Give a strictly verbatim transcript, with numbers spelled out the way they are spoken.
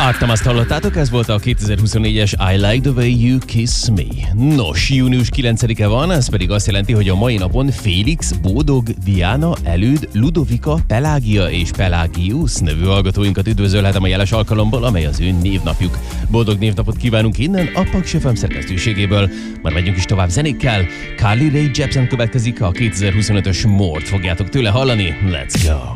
Adtam, azt hallottátok, ez volt a kétezer-huszonnégyes I Like the Way You Kiss Me. Nos, június kilencedike van, ez pedig azt jelenti, hogy a mai napon Félix, Bódog, Diana, Előd, Ludovika, Pelágia és Pelágius nevű hallgatóinkat üdvözölhetem a jeles alkalomból, amely az ő névnapjuk. Boldog névnapot kívánunk innen a Paks ef em szerkesztőségéből. Már megyünk is tovább zenékkel. Carly Rae Jepsen következik, a kétezer-huszonötös More-t fogjátok tőle hallani. Let's go!